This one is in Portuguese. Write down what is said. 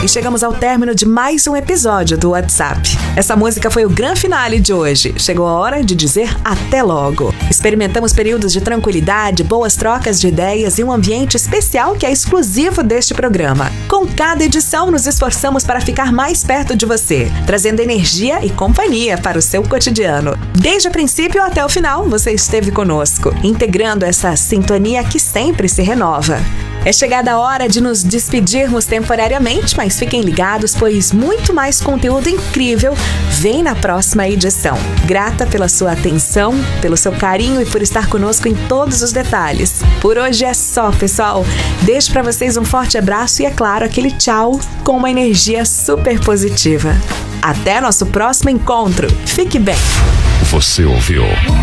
chegamos ao término de mais um episódio do WhatsApp. Essa música foi o grande finale de hoje. Chegou a hora de dizer até logo. Experimentamos períodos de tranquilidade, boas trocas de ideias e um ambiente especial que é exclusivo deste programa. Com cada edição, nos esforçamos para ficar mais perto de você, trazendo energia e companhia para o seu cotidiano. Desde o princípio até o final, você esteve conosco, integrando essa sintonia que sempre se renova. É chegada a hora de nos despedirmos temporariamente, mas fiquem ligados, pois muito mais conteúdo incrível vem na próxima edição. Grata pela sua atenção, pelo seu carinho e por estar conosco em todos os detalhes. Por hoje é só, pessoal. Deixo para vocês um forte abraço e, é claro, aquele tchau com uma energia super positiva. Até nosso próximo encontro. Fique bem. Você ouviu